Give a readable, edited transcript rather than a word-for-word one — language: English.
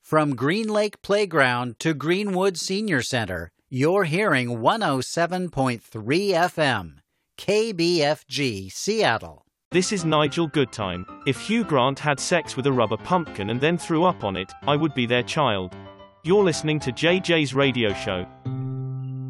From Green Lake Playground to Greenwood Senior Center, you're hearing 107.3 FM, KBFG, Seattle. This is Nigel Goodtime. If Hugh Grant had sex with a rubber pumpkin and then threw up on it, I would be their child. You're listening to JJ's Radio Show.